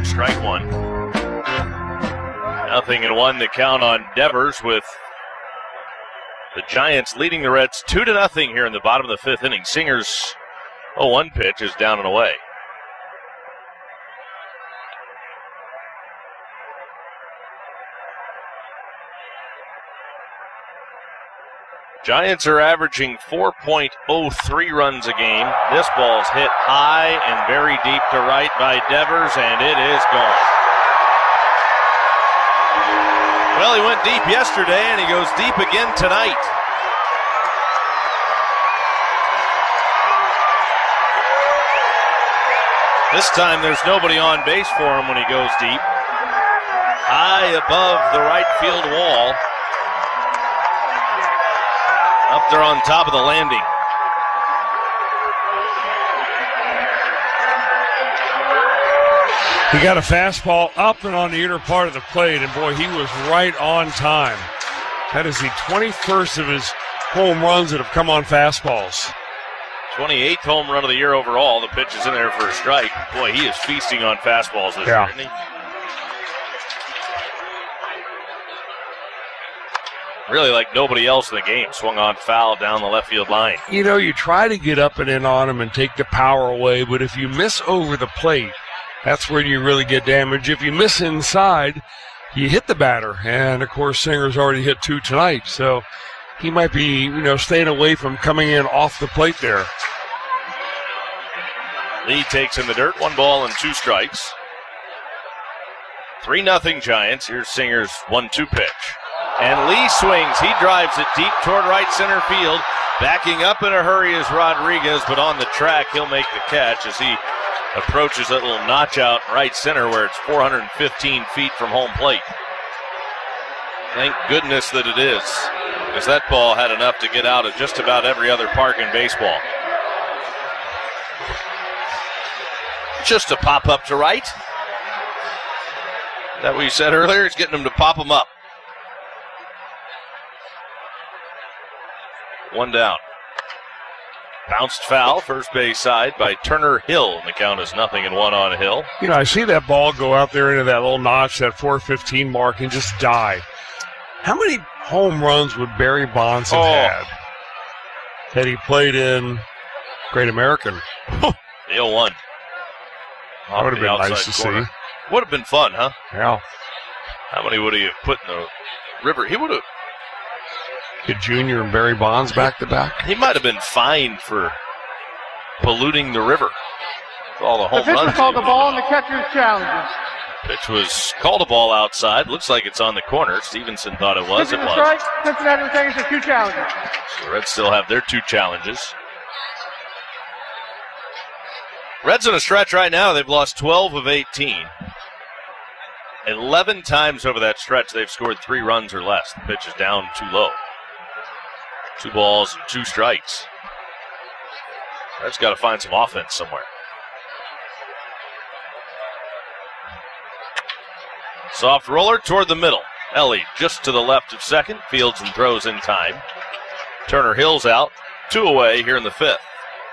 strike one. 0-1 the count on Devers, with the Giants leading the Reds 2-0 here in the bottom of the fifth inning. Singer's 0-1 pitch is down and away. Giants are averaging 4.03 runs a game. This ball's hit high and very deep to right by Devers, and it is gone. Well, he went deep yesterday, and he goes deep again tonight. This time there's nobody on base for him when he goes deep. High above the right field wall. Up there on top of the landing. He got a fastball up and on the inner part of the plate, and boy, he was right on time. That is the 21st of his home runs that have come on fastballs. 28th home run of the year overall. The pitch is in there for a strike. Boy, he is feasting on fastballs this year, isn't he? Really like nobody else in the game. Swung on foul down the left field line. You know, you try to get up and in on him and take the power away, but if you miss over the plate, that's where you really get damage. If you miss inside, you hit the batter. And, of course, Singer's already hit 2 tonight, so he might be, staying away from coming in off the plate there. Lee takes in the dirt. 1 ball and 2 strikes. 3-0 Giants. Here's Singer's 1-2 pitch. And Lee swings. He drives it deep toward right center field. Backing up in a hurry is Rodriguez, but on the track, he'll make the catch as he approaches that little notch out right center where it's 415 feet from home plate. Thank goodness that it is, because that ball had enough to get out of just about every other park in baseball. Just a pop up to right. Is that what you said earlier? It's getting him to pop him up. 1 down. Bounced foul, first base side by Turner Hill. And the count is 0-1 on Hill. I see that ball go out there into that little notch, that 415 mark, and just die. How many home runs would Barry Bonds have had had he played in Great American? The 0-1. That would have been nice to see. Would have been fun, huh? Yeah. How many would he have put in the river? He would have. Get Junior and Barry Bonds back to back. He might have been fined for polluting the river. All the home runs. The pitch was called the ball, and the catcher's challenges. Pitch was called a ball outside. Looks like it's on the corner. Stevenson thought it was. It was. Strike. Cincinnati retains their 2 challenges. So the Reds still have their 2 challenges. Reds in a stretch right now. They've lost 12 of 18. 11 times over that stretch they've scored 3 runs or less. The pitch is down too low. 2 balls and 2 strikes. Reds got to find some offense somewhere. Soft roller toward the middle. Ellie just to the left of second. Fields and throws in time. Turner Hill's out. 2 away here in the 5th.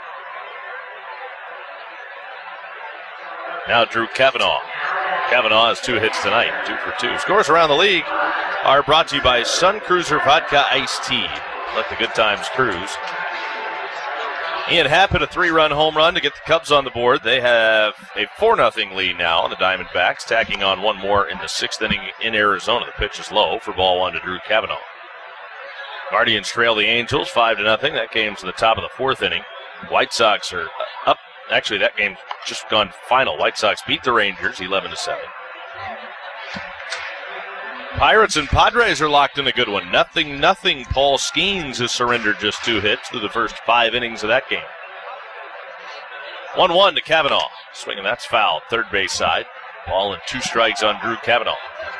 Now Drew Cavanaugh. Cavanaugh has 2 hits tonight. 2 for 2. Scores around the league are brought to you by Sun Cruiser Vodka Iced Tea. Let the good times cruise. Ian Happ hit a 3-run home run to get the Cubs on the board. They have a 4-0 lead now on the Diamondbacks, tacking on 1 more in the 6th inning in Arizona. The pitch is low for ball 1 to Drew Cavanaugh. Guardians trail the Angels 5-0. That game's in the top of the 4th inning. White Sox are up. Actually, that game's just gone final. White Sox beat the Rangers 11-7. Pirates and Padres are locked in a good one. 0-0. Paul Skeens has surrendered just 2 hits through the first 5 innings of that game. 1-1 to Cavanaugh. Swinging, that's foul. Third base side. Ball and 2 strikes on Drew Cavanaugh.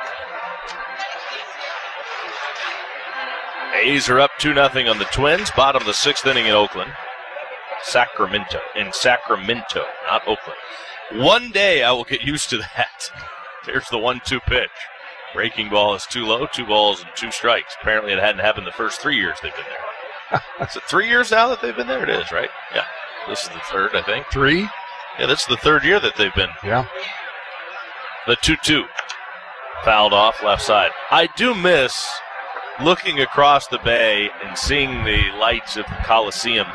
A's are up 2-0 on the Twins. Bottom of the 6th inning in Oakland. Sacramento, not Oakland. One day I will get used to that. There's the 1-2 pitch. Breaking ball is too low, 2 balls and 2 strikes. Apparently it hadn't happened the first 3 years they've been there. Is it 3 years now that they've been there? It is, right? Yeah. This is the 3rd, I think. 3? Yeah, this is the 3rd year that they've been. Yeah. The 2-2. Fouled off left side. I do miss looking across the bay and seeing the lights of the Coliseum,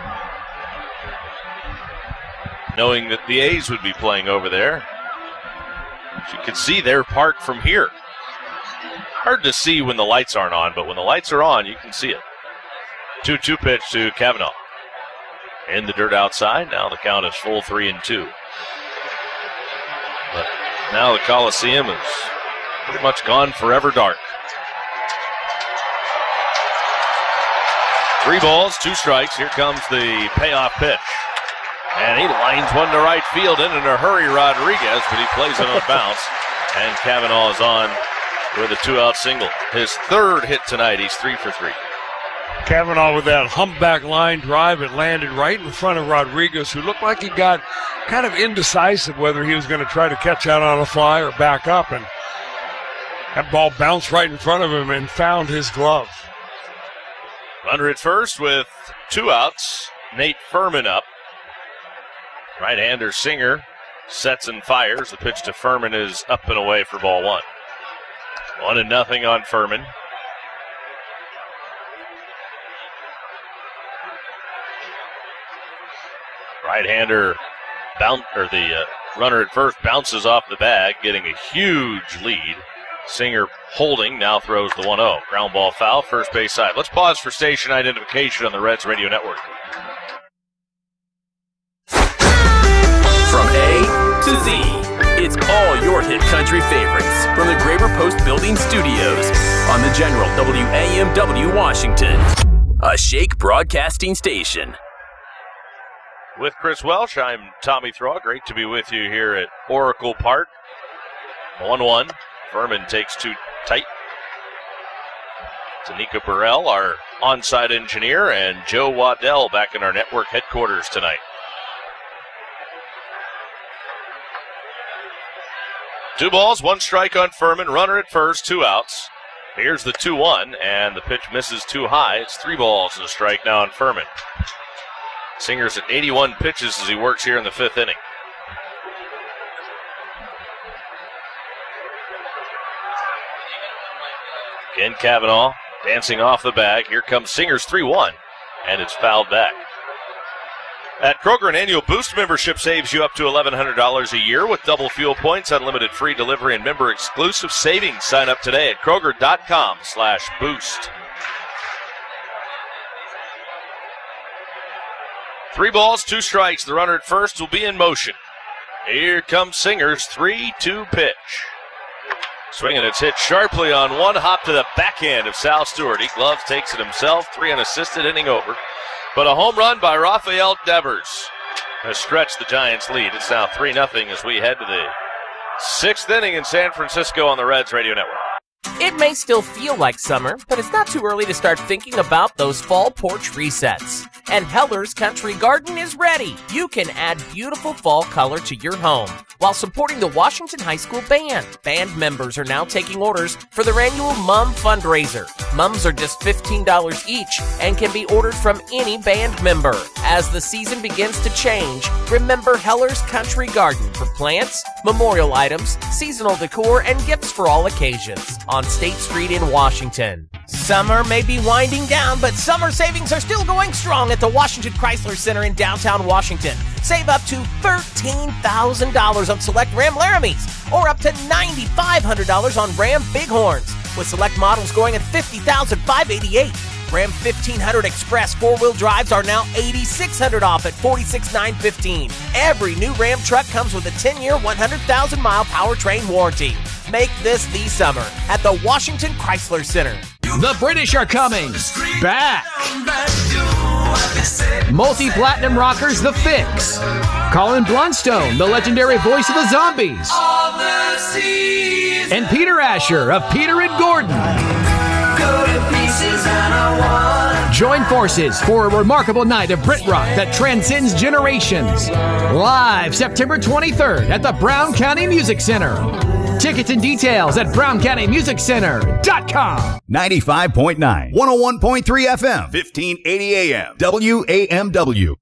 knowing that the A's would be playing over there. You can see their park from here. Hard to see when the lights aren't on, but when the lights are on, you can see it. 2-2 pitch to Kavanaugh. In the dirt outside. Now the count is full 3-2. But now the Coliseum is pretty much gone forever dark. 3 balls, 2 strikes. Here comes the payoff pitch. And he lines one to right field in a hurry, Rodriguez, but he plays it on bounce. And Kavanaugh is on with a 2-out single. His 3rd hit tonight. He's 3 for 3. Kavanaugh with that humpback line drive. It landed right in front of Rodriguez, who looked like he got kind of indecisive whether he was going to try to catch out on a fly or back up. And that ball bounced right in front of him and found his glove. Runner at first with 2 outs. Nate Furman up. Right-hander Singer sets and fires. The pitch to Furman is up and away for ball 1. 1-0 on Furman. Right-hander the runner at first bounces off the bag, getting a huge lead. Singer holding, now throws the 1-0. Ground ball foul, first base side. Let's pause for station identification on the Reds Radio Network. From A to Z, it's all your hit country favorites from the Graber Post Building Studios on the General WAMW Washington, a Shake broadcasting station. With Chris Welsh, I'm Tommy Thraw. Great to be with you here at Oracle Park. 1-1. Furman takes 2 tight. Tanika Burrell, our on-site engineer, and Joe Waddell back in our network headquarters tonight. 2 balls, 1 strike on Furman. Runner at first, 2 outs. Here's the 2-1, and the pitch misses too high. It's 3 balls and a strike now on Furman. Singer's at 81 pitches as he works here in the 5th inning. Again, Kavanaugh dancing off the bag. Here comes Singer's 3-1, and it's fouled back. At Kroger, an annual Boost membership saves you up to $1,100 a year with double fuel points, unlimited free delivery, and member-exclusive savings. Sign up today at Kroger.com/boost. 3 balls, 2 strikes. The runner at first will be in motion. Here comes Singer's 3-2 pitch. Swinging, it's hit sharply on 1 hop to the backhand of Sal Stewart. He gloves, takes it himself. 3 unassisted, inning over. But a home run by Rafael Devers has stretched the Giants' lead. It's now 3-0 as we head to the 6th inning in San Francisco on the Reds Radio Network. It may still feel like summer, but it's not too early to start thinking about those fall porch resets. And Heller's Country Garden is ready. You can add beautiful fall color to your home while supporting the Washington High School Band. Band members are now taking orders for their annual Mum fundraiser. Mums are just $15 each and can be ordered from any band member. As the season begins to change, remember Heller's Country Garden for plants, memorial items, seasonal decor, and gifts for all occasions on State Street in Washington. Summer may be winding down, but summer savings are still going strong at the Washington Chrysler Center in downtown Washington. Save up to $13,000 on select Ram Laramies or up to $9,500 on Ram Bighorns, with select models going at $50,588. Ram 1500 Express 4-wheel drives are now $8,600 off at $46,915. Every new Ram truck comes with a 10-year, 100,000-mile powertrain warranty. Make this the summer at the Washington Chrysler Center. The British are coming back. Multi-platinum rockers The Fix. Colin Blunstone, the legendary voice of the Zombies. And Peter Asher of Peter and Gordon. Join forces for a remarkable night of Brit rock that transcends generations. Live September 23rd at the Brown County Music Center. Tickets and details at browncountymusiccenter.com. 95.9, 101.3 FM, 1580 AM, WAMW.